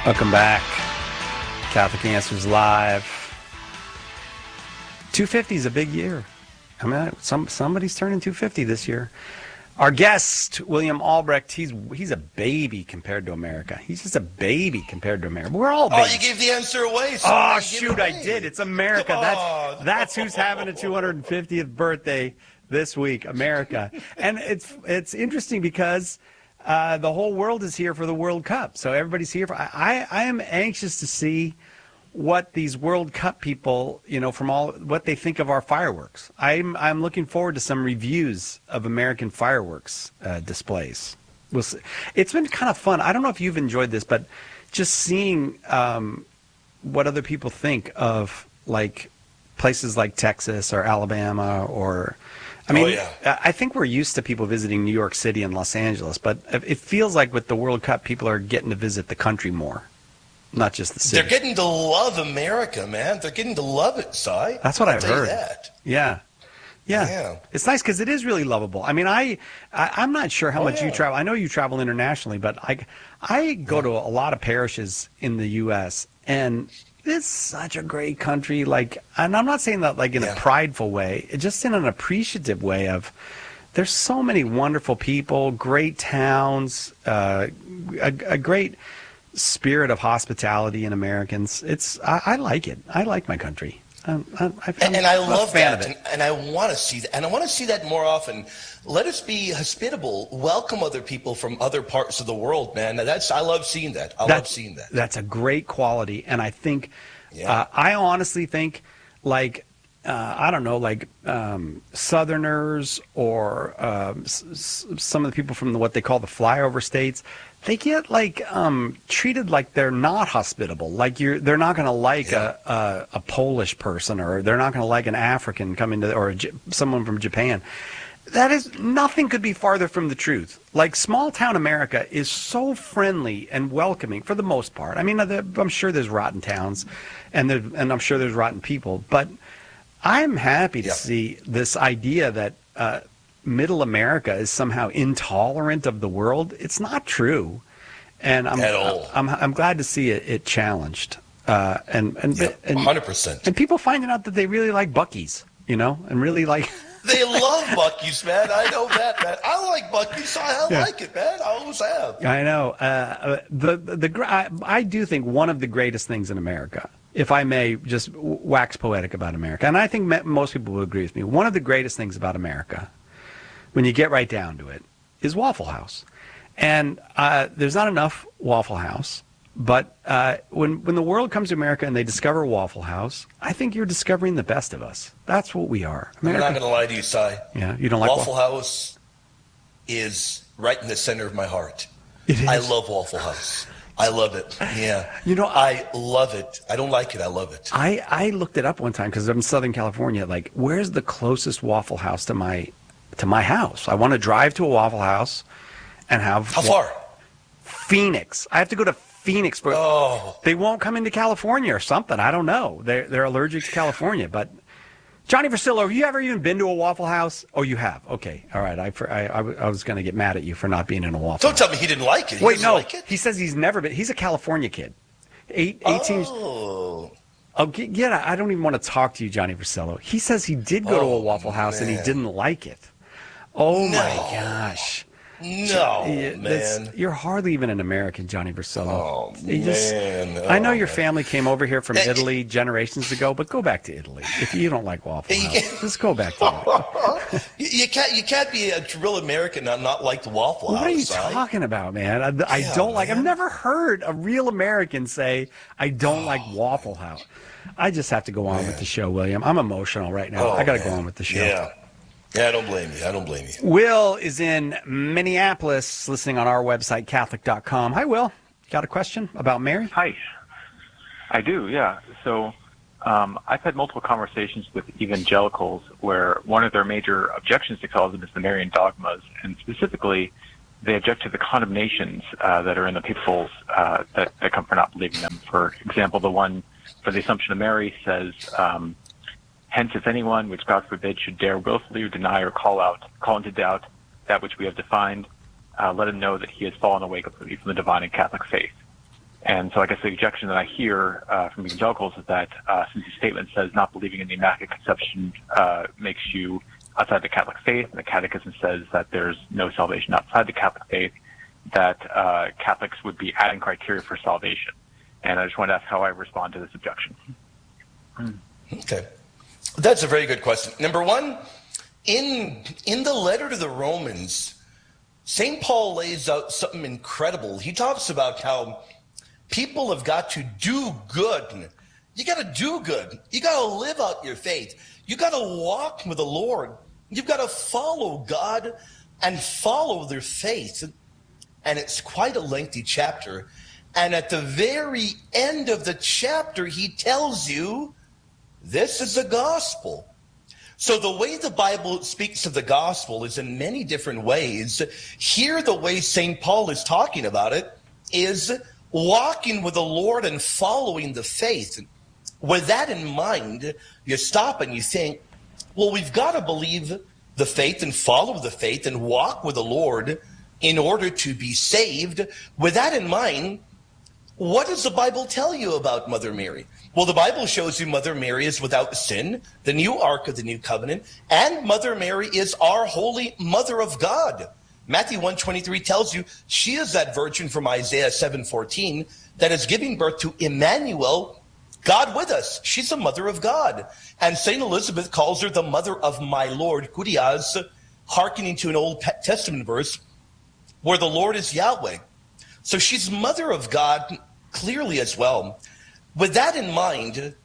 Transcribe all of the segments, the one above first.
Welcome back. Catholic Answers Live. 250 is a big year. I mean, somebody's turning 250 this year. Our guest, William Albrecht, he's a baby compared to America. He's just a baby compared to America. We're all babies. Oh, you gave the answer away. So oh, shoot, I did. It's America. That's who's having a 250th birthday this week, America. And it's interesting because the whole world is here for the World Cup. So everybody's here. I am anxious to see what these World Cup people, from what they think of our fireworks. I'm looking forward to some reviews of American fireworks displays. It's been kind of fun. I don't know if you've enjoyed this, but just seeing what other people think of like places like Texas or Alabama or. I mean, I think we're used to people visiting New York City and Los Angeles, but it feels like with the World Cup, people are getting to visit the country more. Not just the city. They're getting to love America, man. They're getting to love it, Si. That's what I've heard. Yeah. It's nice because it is really lovable. I mean, I'm not sure how much you travel. I know you travel internationally, but I go to a lot of parishes in the U.S., and it's such a great country. And I'm not saying that in a prideful way, just in an appreciative way of there's so many wonderful people, great towns, a great spirit of hospitality in Americans. I like it. I like my country. And I love that. And I want to see that. And I want to see that more often. Let us be hospitable. Welcome other people from other parts of the world, man. I love seeing that. I love seeing that. That's a great quality. And I think, I honestly think I don't know, Southerners or some of the people from what they call the flyover states, they get treated like they're not hospitable. They're not going to like a Polish person, or they're not going to like an African coming to, or someone from Japan. That is, nothing could be farther from the truth. Small town America is so friendly and welcoming for the most part. I mean, I'm sure there's rotten towns, and I'm sure there's rotten people, but I'm happy to see this idea that Middle America is somehow intolerant of the world. It's not true, and I'm glad to see it challenged. And 100%. And people finding out that they really like Buc-ee's, and really like. They love Buc-ee's, man. I know that, man. I like Buc-ee's. So I like it, man. I always have. I know. I do think one of the greatest things in America, if I may just wax poetic about America, and I think most people will agree with me, one of the greatest things about America, when you get right down to it, is Waffle House. And there's not enough Waffle House, but when the world comes to America and they discover Waffle House, I think you're discovering the best of us. That's what we are. America. I'm not going to lie to you, Si. Yeah, you don't like Waffle House is right in the center of my heart. It is. I love Waffle House. I love it. Yeah. I love it. I don't like it. I love it. I looked it up one time because I'm in Southern California. Where's the closest Waffle House to my house? I want to drive to a Waffle House and have. How far? Phoenix. I have to go to Phoenix. They won't come into California or something. I don't know. They're allergic to California. But Johnny Versillo, have you ever even been to a Waffle House? Oh, you have. Okay. All right. I was going to get mad at you for not being in a Waffle House. Don't tell me he didn't like it. Wait, no. Like it? He says he's never been. He's a California kid. 18. Oh, I don't even want to talk to you, Johnny Versillo. He says he did go to a Waffle House and he didn't like it. Oh, my gosh. No, man. You're hardly even an American, Johnny Versillo. Oh, man. I know your family came over here from Italy generations ago, but go back to Italy. If you don't like Waffle House, just go back to Italy. You can't be a real American and not like the Waffle House. What are you talking about, man? I don't like. I've never heard a real American say, I don't like Waffle House. I just have to go on with the show, William. I'm emotional right now. I got to go on with the show. Yeah, I don't blame you. Will is in Minneapolis, listening on our website, Catholic.com. Hi, Will. Got a question about Mary? Hi. I do, yeah. So I've had multiple conversations with evangelicals where one of their major objections to Catholicism is the Marian dogmas, and specifically they object to the condemnations that are in the papals that come for not believing them. For example, the one for the Assumption of Mary says, hence, if anyone, which God forbid, should dare willfully deny or call into doubt that which we have defined, let him know that he has fallen away completely from the divine and Catholic faith. And so I guess the objection that I hear from evangelicals is that since the statement says not believing in the Immaculate Conception makes you outside the Catholic faith, and the Catechism says that there's no salvation outside the Catholic faith, that Catholics would be adding criteria for salvation. And I just wanted to ask how I respond to this objection. Okay. That's a very good question. Number one, in the letter to the Romans, St. Paul lays out something incredible. He talks about how people have got to do good. You got to do good. You got to live out your faith. You got to walk with the Lord. You've got to follow God and follow their faith. And it's quite a lengthy chapter. And at the very end of the chapter, he tells you, this is the gospel. So the way the Bible speaks of the gospel is in many different ways. Here, the way St. Paul is talking about it is walking with the Lord and following the faith. With that in mind, you stop and you think, well, we've got to believe the faith and follow the faith and walk with the Lord in order to be saved. With that in mind, what does the Bible tell you about Mother Mary? Well, the Bible shows you Mother Mary is without sin, the new ark of the new covenant, and Mother Mary is our holy Mother of God. Matthew 1:23 tells you she is that virgin from Isaiah 7:14 that is giving birth to Emmanuel, God with us. She's a mother of God. And St. Elizabeth calls her the mother of my Lord, Kurias, hearkening to an Old Testament verse where the Lord is Yahweh. So she's mother of God clearly as well. With that in mind,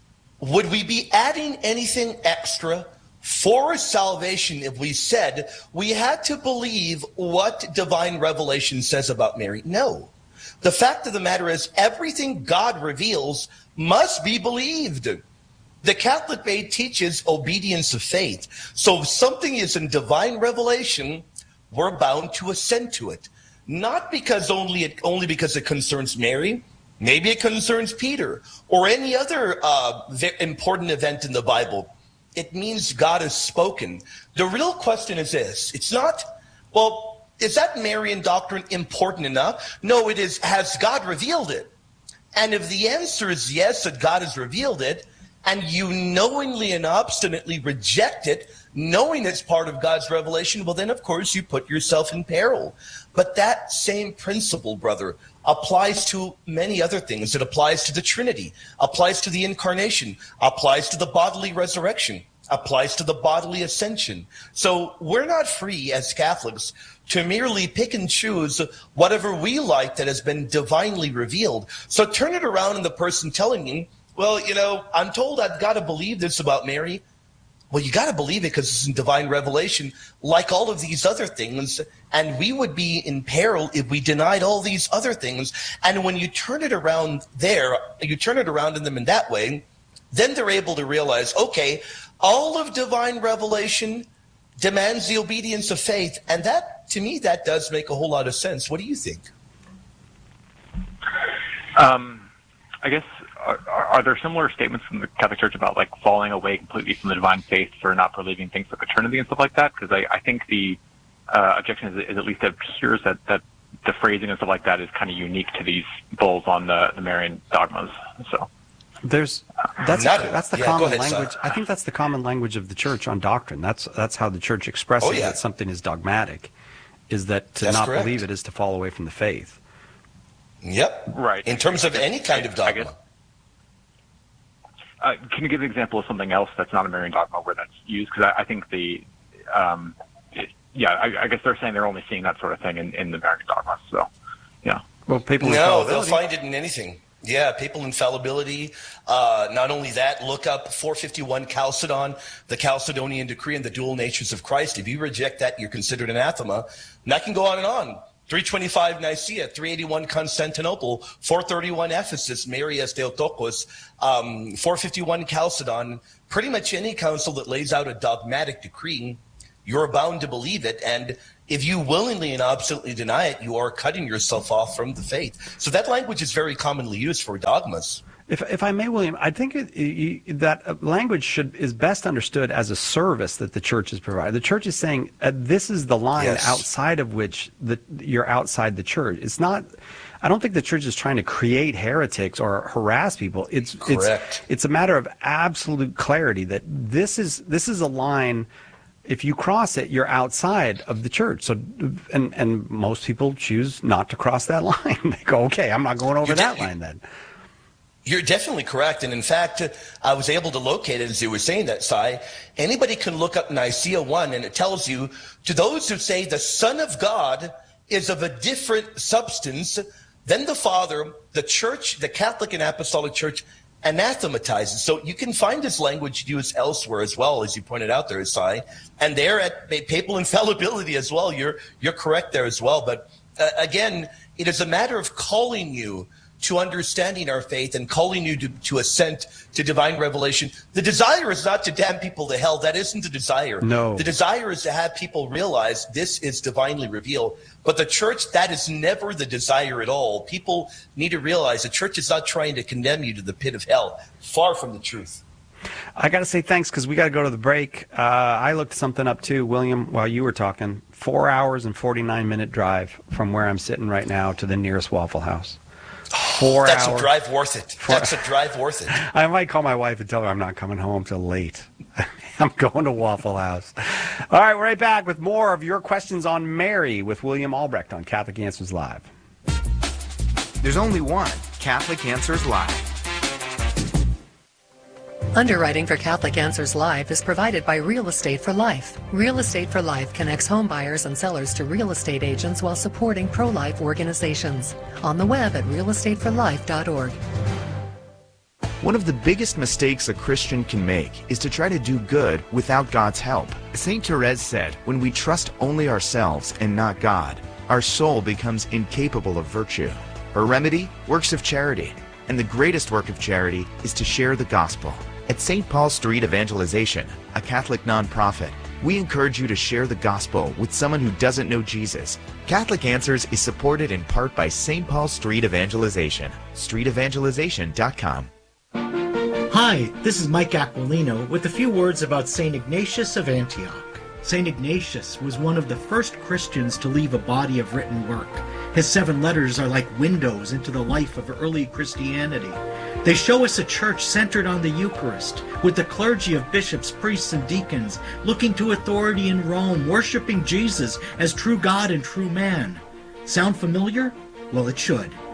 would we be adding anything extra for salvation if we said we had to believe what divine revelation says about Mary? No. The fact of the matter is everything God reveals must be believed. The Catholic faith teaches obedience of faith. So if something is in divine revelation, we're bound to assent to it. Not because only because it concerns Mary. Maybe it concerns Peter or any other important event in the Bible. It means God has spoken. The real question is this. It's not, well, is that Marian doctrine important enough? No, it is, has God revealed it? And if the answer is yes, that God has revealed it, and you knowingly and obstinately reject it, knowing it's part of God's revelation, well, then, of course, you put yourself in peril. But that same principle, brother, applies to many other things. It applies to the Trinity, applies to the Incarnation, applies to the bodily resurrection, applies to the bodily ascension. So we're not free as Catholics to merely pick and choose whatever we like that has been divinely revealed. So turn it around in the person telling me, well, you know, I'm told I've got to believe this about Mary. Well, you got to believe it because it's in divine revelation, like all of these other things. And we would be in peril if we denied all these other things. And when you turn it around there, you turn it around in them in that way, then they're able to realize, okay, all of divine revelation demands the obedience of faith. And that, to me, that does make a whole lot of sense. What do you think? I guess, are there similar statements from the Catholic Church about like falling away completely from the divine faith for not believing things like the Trinity and stuff like that? Because I think the objection is at least it appears that the phrasing and stuff like that is kind of unique to these bulls on the Marian dogmas. So that's the common language. I think that's the common language of the Church on doctrine. That's how the Church expresses that something is dogmatic, is that to not believe it is to fall away from the faith. Yep. Right. In terms of any kind of dogma. Can you give an example of something else that's not a Marian dogma where that's used? Because I think I guess they're saying they're only seeing that sort of thing in the Marian dogmas. So, yeah. Well, they'll find it in anything. Yeah, papal infallibility. Not only that, look up 451 Chalcedon, the Chalcedonian Decree, and the dual natures of Christ. If you reject that, you're considered anathema. And that can go on and on. 325 Nicaea, 381 Constantinople, 431 Ephesus, Marias Theotokos, 451 Chalcedon. Pretty much any council that lays out a dogmatic decree, you're bound to believe it. And if you willingly and obstinately deny it, you are cutting yourself off from the faith. So that language is very commonly used for dogmas. If I may, William, I think that language is best understood as a service that the Church is providing. The Church is saying this is the line outside of which you're outside the Church. It's not. I don't think the church is trying to create heretics or harass people. Correct. It's a matter of absolute clarity that this is a line. If you cross it, you're outside of the church. So, and most people choose not to cross that line. They go, okay, I'm not going over that line then. You're definitely correct. And in fact, I was able to locate it as you were saying that, Si. Anybody can look up Nicaea 1, and it tells you, to those who say the Son of God is of a different substance than the Father, the Church, the Catholic and Apostolic Church, anathematizes. So you can find this language used elsewhere as well, as you pointed out there, Si. And they're at papal infallibility as well. You're correct there as well. But again, it is a matter of calling you to understanding our faith and calling you to assent to divine revelation. The desire is not to damn people to hell. That isn't the desire. No. The desire is to have people realize this is divinely revealed. But the church, that is never the desire at all. People need to realize the church is not trying to condemn you to the pit of hell. Far from the truth. I got to say thanks because we got to go to the break. I looked something up too, William, while you were talking. 4 hours and 49-minute drive from where I'm sitting right now to the nearest Waffle House. 4 hours. That's a drive worth it. That's a drive worth it. I might call my wife and tell her I'm not coming home till late. I'm going to Waffle House. All right, we're right back with more of your questions on Mary with William Albrecht on Catholic Answers Live. There's only one Catholic Answers Live. Underwriting for Catholic Answers Live is provided by Real Estate for Life. Real Estate for Life connects home buyers and sellers to real estate agents while supporting pro-life organizations. On the web at realestateforlife.org. One of the biggest mistakes a Christian can make is to try to do good without God's help. St. Therese said, when we trust only ourselves and not God, our soul becomes incapable of virtue. Her remedy? Works of charity. And the greatest work of charity is to share the gospel. At St. Paul Street Evangelization, a Catholic nonprofit, we encourage you to share the gospel with someone who doesn't know Jesus. Catholic Answers is supported in part by St. Paul Street Evangelization, streetevangelization.com. Hi, this is Mike Aquilino with a few words about St. Ignatius of Antioch. St. Ignatius was one of the first Christians to leave a body of written work. His 7 letters are like windows into the life of early Christianity. They show us a church centered on the Eucharist, with the clergy of bishops, priests, and deacons looking to authority in Rome, worshiping Jesus as true God and true man. Sound familiar? Well, it should.